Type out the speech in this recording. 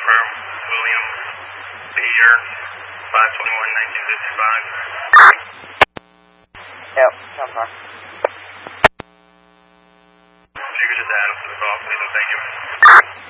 confirm William Beer, 5/21/1955. Yep, confirm. If you could just add him to the call, please, and thank you.